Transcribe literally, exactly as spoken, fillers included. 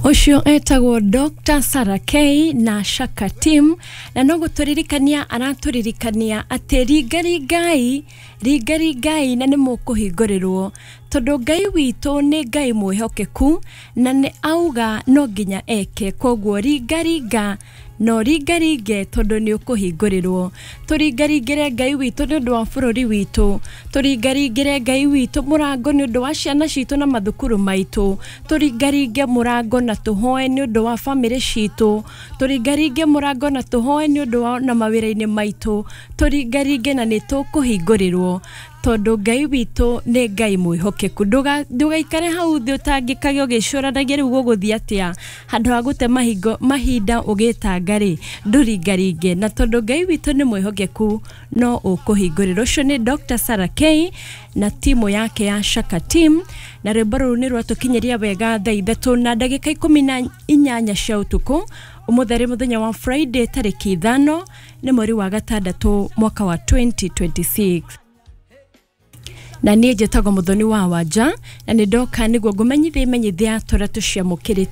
Ucio etagwo Doctor Sarah K na Shaka Team na no guturirikania araturirikania ati rigarigai rigarigai na ni mukuhingurirwo tondu Ngai witu ni Ngai mwihokeku na ni auga no nginya eke koguo rigariga no rigarige tondu ni ukuhingurirwo turigarigire Ngai witu ni undu wa bururi witu turigarigire Ngai witu murango ni undu wa ciana citu na mathukuru maitu turigarige murango na tuhoe ni undu wa family citu turigarige murango na tuhoe ni undu wa na mawira-ini maitu turigarige na ni tukuhingurirwo tondu Ngai witu ni Ngai mwihokeku nduga ndugaikare hau thi utangikagio gicuranagia riu guguthia atia handu ha gute mahingo mahinda ugitangari ndurigarige na tondu Ngai witu ni mwihokeku no ukuhingurirwo. Ucio ni Doctor Sarah K na timu yake ya Shaka Team na rwimbo ruru ni rwatukinyeria wega thaa ithatu na ndagika ikumi na inyanya cia utuku umutheri muthenya wa Friday tariki ithano ni mweri wa gatandatu mwaka wa twenty twenty-six. Na niĩ njĩtagwo Muthoni wa Wanja na nĩ ndoka nĩguo ngũmenyithie menyithia tũrĩa tũciamũkĩrĩte